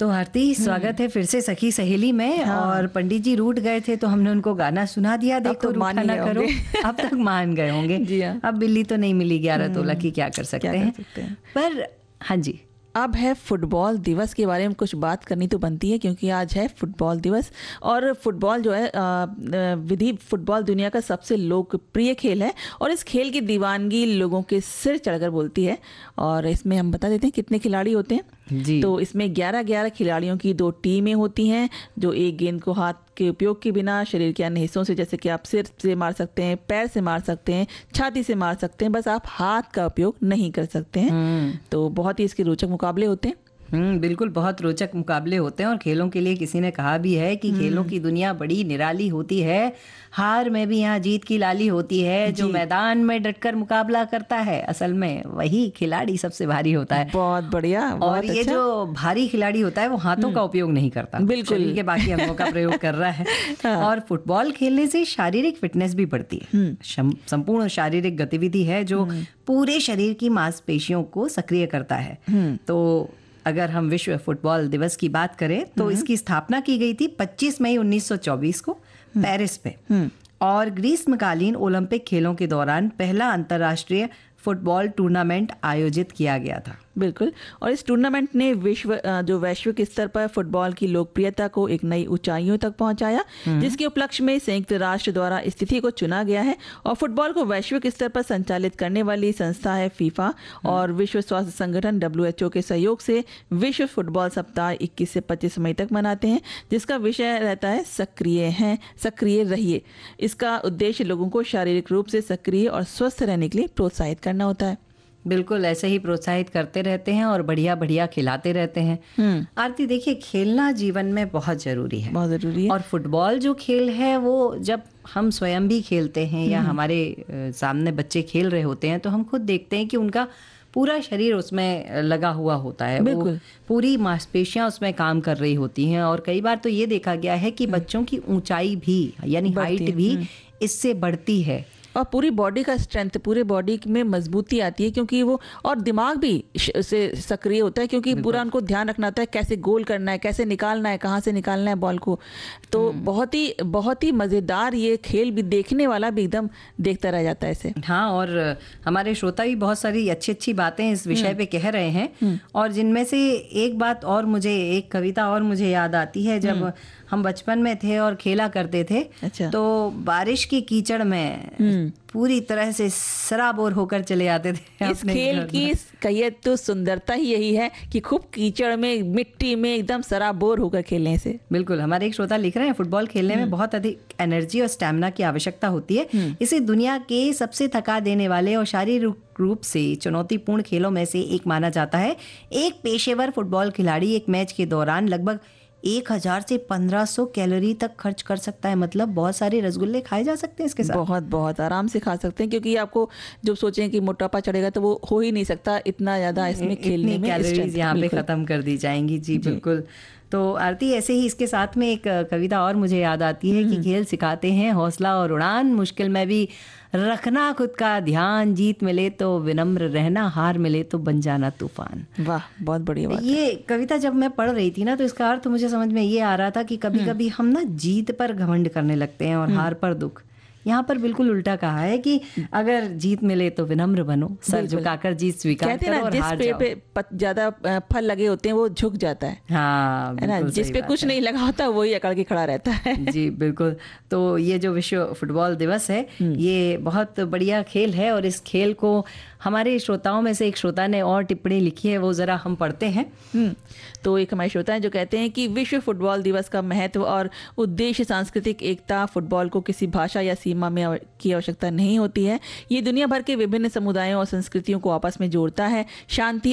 तो आरती, स्वागत है फिर से सखी सहेली में। और पंडित जी रूठ गए थे तो हमने उनको गाना सुना दिया, देखो तो रूठा ना करो। अब तक मान गए होंगे। जी हाँ। अब बिल्ली तो नहीं मिली 11 तोला की, क्या कर सकते हैं। पर हाँ जी, अब है फुटबॉल दिवस के बारे में कुछ बात करनी तो बनती है, क्योंकि आज है फुटबॉल दिवस। और फुटबॉल जो है विधि फुटबॉल दुनिया का सबसे लोकप्रिय खेल है और इस खेल की दीवानगी लोगों के सिर चढ़कर बोलती है। और इसमें हम बता देते हैं कितने खिलाड़ी होते हैं जी। तो इसमें 11-11 खिलाड़ियों की 2 टीमें होती हैं, जो एक गेंद को हाथ के उपयोग के बिना शरीर के अन्य हिस्सों से, जैसे कि आप सिर से मार सकते हैं, पैर से मार सकते हैं, छाती से मार सकते हैं, बस आप हाथ का उपयोग नहीं कर सकते हैं। तो बहुत ही इसके रोचक मुकाबले होते हैं। बिल्कुल, बहुत रोचक मुकाबले होते हैं। और खेलों के लिए किसी ने कहा भी है कि खेलों की दुनिया बड़ी निराली होती है, हार में भी यहाँ जीत की लाली होती है। जो मैदान में डटकर मुकाबला करता है, असल में वही खिलाड़ी सबसे भारी होता है। बहुत बढ़िया। और ये जो भारी खिलाड़ी होता है वो हाथों का उपयोग नहीं करता, बिल्कुल शरीर के बाकी अंगों का प्रयोग कर रहा है। और फुटबॉल खेलने से शारीरिक फिटनेस भी बढ़ती है। संपूर्ण शारीरिक गतिविधि है जो पूरे शरीर की मांसपेशियों को सक्रिय करता है। तो अगर हम विश्व फुटबॉल दिवस की बात करें तो इसकी स्थापना की गई थी 25 मई 1924 को पेरिस पे। और ग्रीष्मकालीन ओलंपिक खेलों के दौरान पहला अंतर्राष्ट्रीय फुटबॉल टूर्नामेंट आयोजित किया गया था। बिल्कुल। और इस टूर्नामेंट ने वैश्विक स्तर पर फुटबॉल की लोकप्रियता को एक नई ऊंचाइयों तक पहुंचाया, जिसके उपलक्ष्य में संयुक्त राष्ट्र द्वारा इस तिथि को चुना गया है। और फुटबॉल को वैश्विक स्तर पर संचालित करने वाली संस्था है फीफा। और विश्व स्वास्थ्य संगठन WHO के सहयोग से विश्व फुटबॉल सप्ताह 21 से 25 मई तक मनाते हैं, जिसका विषय रहता है सक्रिय रहिए। इसका उद्देश्य लोगों को शारीरिक रूप से सक्रिय और स्वस्थ रहने के लिए प्रोत्साहित करना होता है। बिल्कुल, ऐसे ही प्रोत्साहित करते रहते हैं और बढ़िया बढ़िया खिलाते रहते हैं। आरती, देखिए, खेलना जीवन में बहुत जरूरी है, बहुत जरूरी है। और फुटबॉल जो खेल है वो जब हम स्वयं भी खेलते हैं या हमारे सामने बच्चे खेल रहे होते हैं तो हम खुद देखते हैं कि उनका पूरा शरीर उसमें लगा हुआ होता है। वो पूरी मांसपेशियां उसमें काम कर रही होती हैं। और कई बार तो ये देखा गया है कि बच्चों की ऊंचाई भी, यानी हाइट भी इससे बढ़ती है। और पूरी बॉडी का स्ट्रेंथ, पूरे बॉडी में मजबूती आती है, क्योंकि वो, और दिमाग भी से सक्रिय होता है, क्योंकि पूरा उनको ध्यान रखना होता है कैसे गोल करना है, कैसे निकालना है, कहाँ से निकालना है बॉल को। तो बहुत ही मज़ेदार ये खेल भी, देखने वाला भी एकदम देखता रह जाता है इसे। हाँ, और हमारे श्रोता भी बहुत सारी अच्छी बातें इस विषय पे कह रहे हैं। और जिनमें से एक बात और मुझे, एक कविता और मुझे याद आती है। जब हम बचपन में थे और खेला करते थे, अच्छा। तो बारिश की कीचड़ में पूरी तरह से सराबोर होकर चले आते थे। इस खेल की कहिए तो सुंदरता ही यही है कि खूब कीचड़ में, मिट्टी में एकदम सराबोर होकर खेलने से। बिल्कुल, हमारे एक श्रोता लिख रहे हैं, फुटबॉल खेलने में बहुत अधिक एनर्जी और स्टैमिना की आवश्यकता होती है। इसे दुनिया के सबसे थका देने वाले और शारीरिक रूप से चुनौतीपूर्ण खेलों में से एक माना जाता है। एक पेशेवर फुटबॉल खिलाड़ी एक मैच के दौरान लगभग 1000 से 1500 कैलोरी तक खर्च कर सकता है। मतलब बहुत सारे रसगुल्ले खाए जा सकते हैं इसके साथ। बहुत आराम से खा सकते हैं, क्योंकि आपको जब सोचें कि मोटापा चढ़ेगा तो वो हो ही नहीं सकता, इतना ज्यादा इसमें खेलने में कैलोरीज यहाँ पे खत्म कर दी जाएंगी। जी बिल्कुल। तो आरती, ऐसे ही इसके साथ में एक कविता और मुझे याद आती है कि खेल सिखाते हैं हौसला और उड़ान, मुश्किल में भी रखना खुद का ध्यान, जीत मिले तो विनम्र रहना, हार मिले तो बन जाना तूफान। वाह, बहुत बढ़िया बात। ये कविता जब मैं पढ़ रही थी ना, तो इसका अर्थ मुझे समझ में ये आ रहा था कि कभी कभी हम ना जीत पर घमंड करने लगते हैं और हार पर दुख। यहाँ पर बिल्कुल उल्टा कहा है कि अगर जीत मिले तो विनम्र बनो, सर झुकाकर जीत स्वीकार करो और हार जाओ। जिस पे ज्यादा फल लगे होते हैं वो झुक जाता है। हाँ, है ना, जिस पे कुछ नहीं लगा होता वही अकड़ के खड़ा रहता है। जी बिल्कुल। तो ये जो विश्व फुटबॉल दिवस है, ये बहुत बढ़िया खेल है। और इस खेल को हमारे श्रोताओं में से एक श्रोता ने और टिप्पणी लिखी है, वो जरा हम पढ़ते हैं। तो एक हमारे श्रोता हैं जो कहते हैं कि विश्व फुटबॉल दिवस का महत्व और उद्देश्य सांस्कृतिक एकता। फुटबॉल को किसी भाषा या सीमा में की आवश्यकता नहीं होती है। ये दुनिया भर के विभिन्न समुदायों और संस्कृतियों को आपस में जोड़ता है, शांति